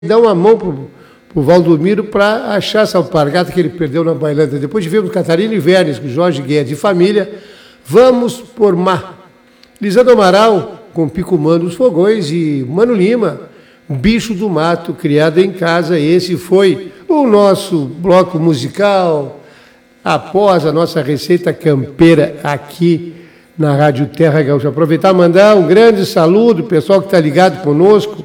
dá uma mão para o Valdomiro para achar essa alpargata que ele perdeu na Bailândia. Depois tivemos Catarina Ivernes, com Jorge Guedes e família. Vamos por Má. Lisandro Amaral, com Pico Mano dos Fogões, e Mano Lima, Bicho do Mato, criado em casa. Esse foi o nosso bloco musical após a nossa receita campeira aqui na Rádio Terra Gaúcha. Aproveitar e mandar um grande saludo, pessoal que está ligado conosco.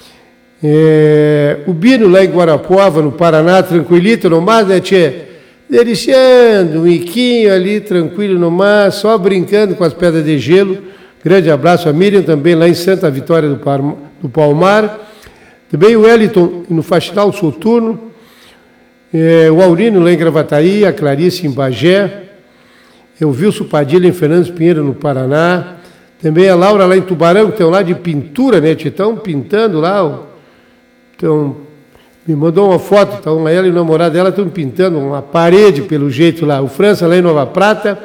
O Bino lá em Guarapuava, no Paraná, tranquilito no mar, né, tchê? Deliciando, um Iquinho ali, tranquilo no mar, só brincando com as pedras de gelo. Grande abraço a Miriam, também lá em Santa Vitória do Palmar. Também o Wellington no Faxinal Soturno. O Aurino lá em Gravataí, a Clarice em Bagé. O Wilson Padilha em Fernandes Pinheiro, no Paraná. Também a Laura lá em Tubarão, que estão lá de pintura, né? Estão pintando lá. Então, me mandou uma foto, então ela e o namorado dela estão pintando uma parede, pelo jeito lá. O França lá em Nova Prata.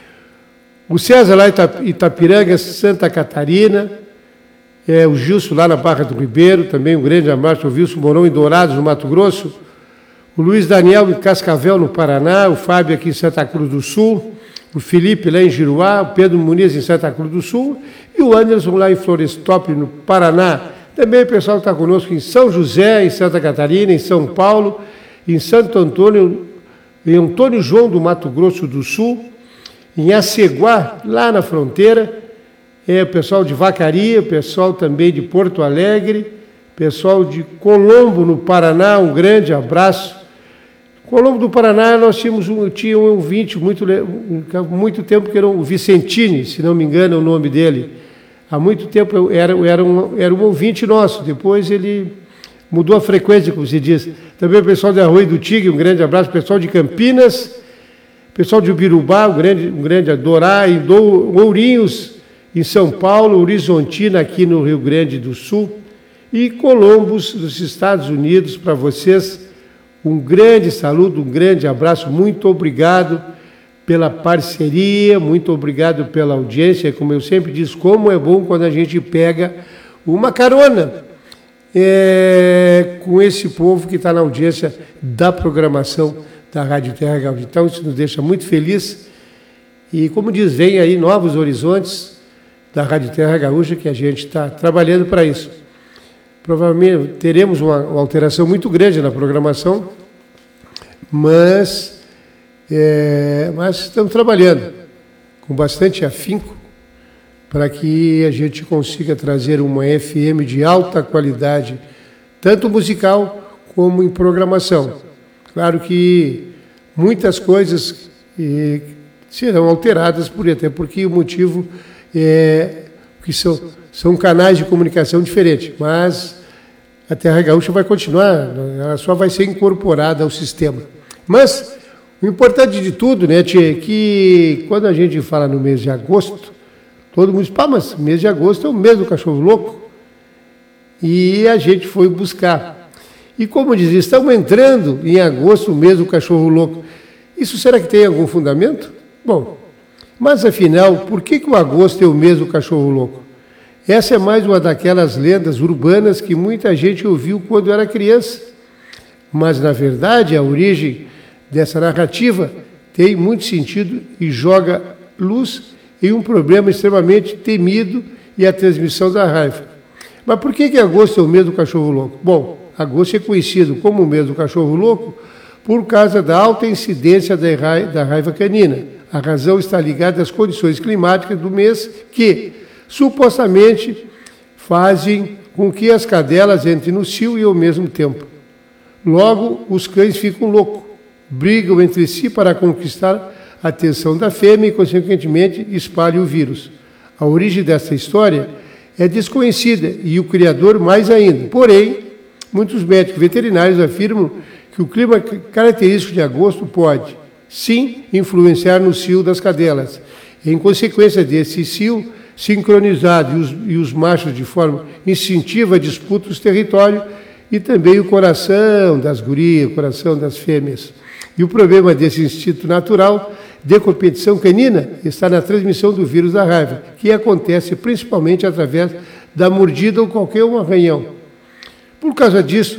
O César lá em Itapiranga, Santa Catarina. O Gilson lá na Barra do Ribeiro, também um grande abraço. O Wilson Morão em Dourados, no Mato Grosso. O Luiz Daniel em Cascavel, no Paraná. O Fábio aqui em Santa Cruz do Sul. O Felipe lá em Giruá. O Pedro Muniz em Santa Cruz do Sul. E o Anderson lá em Florestópolis, no Paraná. Também o pessoal que está conosco em São José, em Santa Catarina, em São Paulo, em Santo Antônio, em Antônio João do Mato Grosso do Sul, em Aceguá, lá na fronteira, o pessoal de Vacaria, o pessoal também de Porto Alegre, pessoal de Colombo, no Paraná, um grande abraço. Colombo do Paraná, nós tínhamos um ouvinte muito tempo, que era o Vicentini, se não me engano é o nome dele. Há muito tempo era um ouvinte nosso, depois ele mudou a frequência, como se diz. Também o pessoal de Arroio do Tigre, um grande abraço. O pessoal de Campinas, pessoal de Ubirubá, um grande Dorá, e Ourinhos, em São Paulo, Horizontina, aqui no Rio Grande do Sul, e Columbus, dos Estados Unidos, para vocês. Um grande saludo, um grande abraço, muito obrigado pela parceria, muito obrigado pela audiência. Como eu sempre disse, como é bom quando a gente pega uma carona com esse povo que está na audiência da programação da Rádio Terra Gaúcha. Então, isso nos deixa muito feliz. E, como diz, vem aí novos horizontes da Rádio Terra Gaúcha, que a gente está trabalhando para isso. Provavelmente teremos uma alteração muito grande na programação, mas estamos trabalhando com bastante afinco para que a gente consiga trazer uma FM de alta qualidade, tanto musical como em programação. Claro que muitas coisas serão alteradas, até porque o motivo é que são canais de comunicação diferentes, mas a Terra Gaúcha vai continuar, ela só vai ser incorporada ao sistema. Mas o importante de tudo, né, Tchê, é que quando a gente fala no mês de agosto, todo mundo diz, mas o mês de agosto é o mês do cachorro louco. E a gente foi buscar. E como dizia, estamos entrando em agosto, o mês do cachorro louco. Isso será que tem algum fundamento? Bom, mas afinal, por que o agosto é o mês do cachorro louco? Essa é mais uma daquelas lendas urbanas que muita gente ouviu quando era criança. Mas, na verdade, a origem dessa narrativa tem muito sentido e joga luz em um problema extremamente temido e a transmissão da raiva. Mas por que agosto é o mês do cachorro louco? Bom, agosto é conhecido como o mês do cachorro louco por causa da alta incidência da raiva canina. A razão está ligada às condições climáticas do mês que, supostamente, fazem com que as cadelas entrem no cio e ao mesmo tempo. Logo, os cães ficam loucos, brigam entre si para conquistar a atenção da fêmea e, consequentemente, espalham o vírus. A origem dessa história é desconhecida e o criador mais ainda. Porém, muitos médicos veterinários afirmam que o clima característico de agosto pode, sim, influenciar no cio das cadelas. Em consequência desse cio sincronizado e os machos de forma instintiva disputam os territórios e também o coração das gurias, o coração das fêmeas. E o problema desse instinto natural de competição canina está na transmissão do vírus da raiva, que acontece principalmente através da mordida ou qualquer um arranhão. Por causa disso,